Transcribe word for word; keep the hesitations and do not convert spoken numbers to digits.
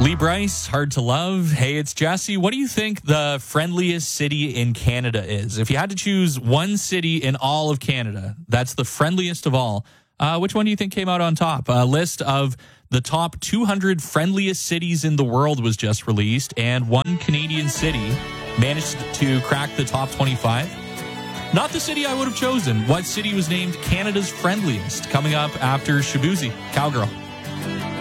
Lee Bryce, Hard to Love. Hey, it's Jesse. What do you think the friendliest city in Canada is? If you had to choose one city in all of Canada, that's the friendliest of all. Uh, which one do you think came out on top? A list of the top two hundred friendliest cities in the world was just released, and one Canadian city managed to crack the top twenty-five. Not the city I would have chosen. What city was named Canada's friendliest? Coming up after Shabuzi, Cowgirl.